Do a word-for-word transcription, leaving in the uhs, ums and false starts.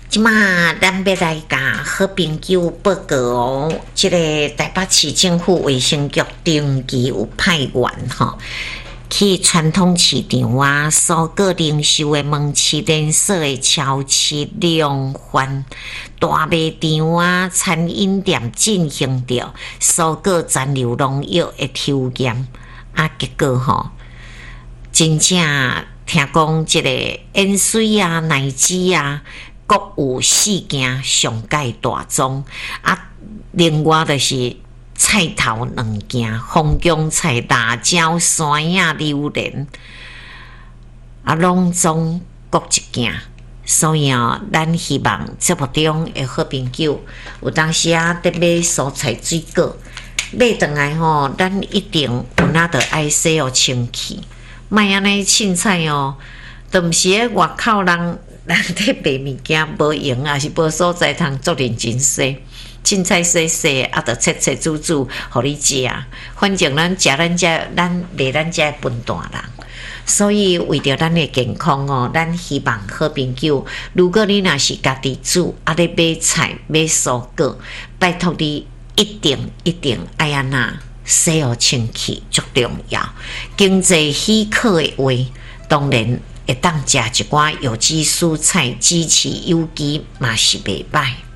即马咱要来甲好朋友报告哦，即、这个台北市政府卫生局定期有派员吼，去传统市场啊、蔬果零售的门市连锁的超市、量贩大卖场啊、餐饮店进行着蔬果残留农药的抽验啊，结果吼，真正听讲即个盐水啊、奶汁啊。各有四件上界大宗啊，另外就是菜头两件，红姜菜、辣椒、山药、榴莲啊，拢总各一件。所以哦，咱希望节目中的好朋友，有当时啊，得买蔬菜水果，买回来吼，咱一定有哪着爱洗互清气，莫安尼凊彩哦，都毋是喺外口人。人伫卖物件无用，也是无所在通做认真洗，凊彩洗洗，啊，着切切煮煮，互你食。反正咱食咱遮，咱卖咱遮分大人，所以为着咱的健康哦，咱希望好朋友，如果你若是家己煮，啊，咧买菜买蔬果，拜托你一定一定爱安那洗互清气，足重要。经济许可的话，当然。会当食一寡有机蔬菜，支持有机嘛是袂歹。